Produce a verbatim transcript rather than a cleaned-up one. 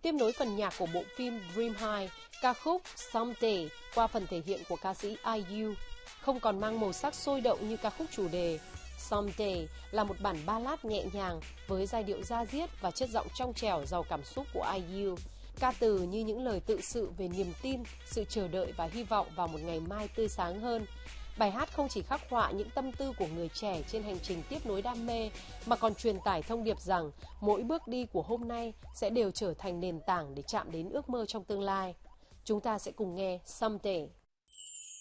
Tiếp nối phần nhạc của bộ phim Dream High, ca khúc Someday qua phần thể hiện của ca sĩ i u không còn mang màu sắc sôi động như ca khúc chủ đề. Someday là một bản ballad nhẹ nhàng với giai điệu da diết và chất giọng trong trẻo giàu cảm xúc của i u. Ca từ như những lời tự sự về niềm tin, sự chờ đợi và hy vọng vào một ngày mai tươi sáng hơn. Bài hát không chỉ khắc họa những tâm tư của người trẻ trên hành trình tiếp nối đam mê, mà còn truyền tải thông điệp rằng mỗi bước đi của hôm nay sẽ đều trở thành nền tảng để chạm đến ước mơ trong tương lai. Chúng ta sẽ cùng nghe Someday.